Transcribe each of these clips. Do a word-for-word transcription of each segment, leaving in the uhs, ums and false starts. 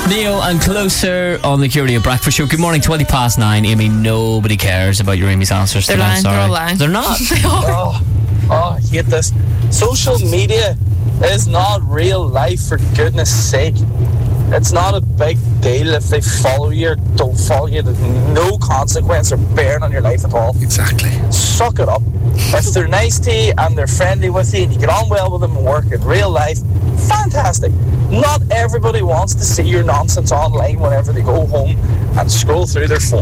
Neo and Closer on the Q Radio Breakfast Show. Good morning, twenty past nine. Amy, nobody cares about your Amy's answers. They're today, lying, sorry. they're all lying. They're not. They are. Oh, oh, I hate this. Social media is not real life, for goodness sake. It's not a big deal if they follow you or don't follow you. There's no consequence or bearing on your life at all. Exactly. Suck it up. If they're nice to you and they're friendly with you and you get on well with them and work in real life, fantastic. Not everybody wants to see your nonsense online whenever they go home and scroll through their phone.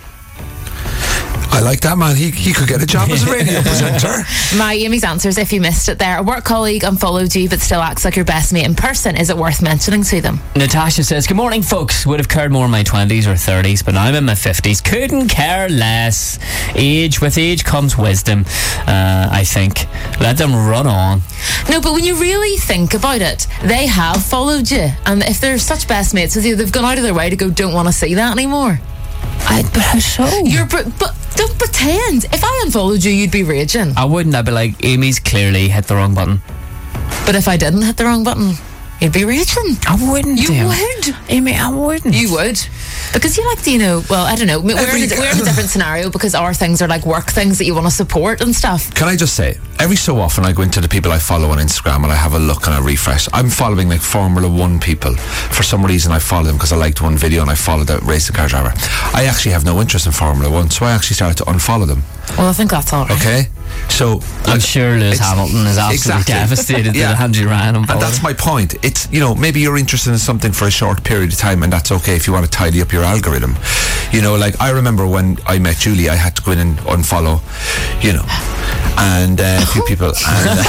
I like that, man. He he could get a job as a radio presenter. My Amy's answers, if you missed it there. A work colleague unfollowed you but still acts like your best mate in person. Is it worth mentioning to them? Natasha says, good morning, folks. Would have cared more in my twenties or thirties, but now I'm in my fifties. Couldn't care less. Age, with age comes wisdom, uh, I think. Let them run on. No, but when you really think about it, they have followed you. And if they're such best mates with you, they've gone out of their way to go, don't want to see that anymore. I, but how so? You're, but, but don't pretend. If I unfollowed you, you'd be raging. I wouldn't. I'd be like, Amy's clearly hit the wrong button. But if I didn't hit the wrong button, you'd be raging. I wouldn't. You do. would. Amy, I wouldn't. You would. Because you like to, you know, well, I don't know. We're, Every- in a, we're in a different scenario because our things are like work things that you want to support and stuff. Can I just say, every so often I go into the people I follow on Instagram and I have a look and I refresh. I'm following like Formula One people. For some reason I follow them because I liked one video and I followed that racing car driver. I actually have no interest in Formula One, so I actually started to unfollow them. Well, I think that's all right. Okay? So I'm like, sure Lewis it's- Hamilton is absolutely exactly. devastated Yeah. that Andrew Ryan unfollowed. And that's my point. It's, you know, maybe you're interested in something for a short period of time and that's okay if you want to tidy up your algorithm. You know, like I remember when I met Julie, I had to go in and unfollow, you know, and uh, a few people, and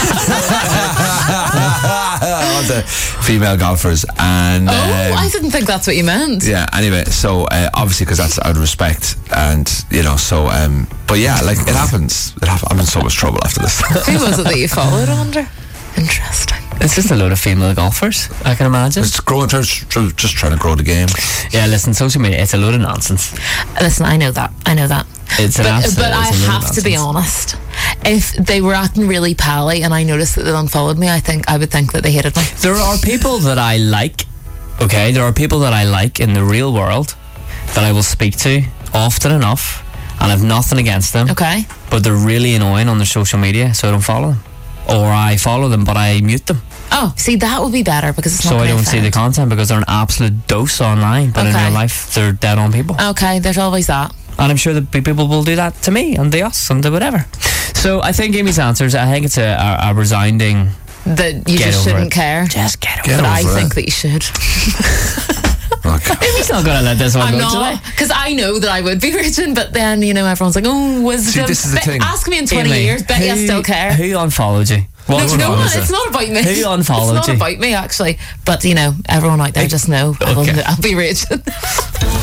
all the female golfers, and Oh, um, I didn't think that's what you meant. yeah. Anyway, so uh, obviously because that's out of respect, and you know, so um, but yeah, like it happens. It happens. I'm in so much trouble after this. Who was it that you followed under? Interesting. It's just a load of female golfers, I can imagine. It's growing, just, just trying to grow the game. Yeah, listen, social media, it's a load of nonsense. Listen, I know that. I know that. It's an But, absolute, but I it's a load of have to be nonsense. honest. If they were acting really pally and I noticed that they unfollowed me, I think I would think that they hated me. There are people that I like, okay? There are people that I like in the real world that I will speak to often enough, and I've nothing against them. Okay. But they're really annoying on their social media, so I don't follow them. Or I follow them, but I mute them. Oh, see, that would be better because it's not So I my don't see the friend. content because they're an absolute dose online, but in Okay. real life, they're dead on people. Okay, there's always that. And I'm sure that pe- people will do that to me and to us and to whatever. So I think Amy's answers, I think it's a, a, a resounding That you get just over shouldn't it. care. Just get over Get it. But I over think it. that you should. Okay. Amy's not going to let this one I'm go not, today. because I know that I would be raging, but then, you know, everyone's like, oh, wisdom. See, this is the Bet- thing. Ask me in twenty Amy, years, bet you I who- still care. Who unfollowed you? What No, no, one is it's it? not about me. Who unfollowed It's not you? about me, actually. But, you know, everyone out there just know I'll, Okay. I'll be raging.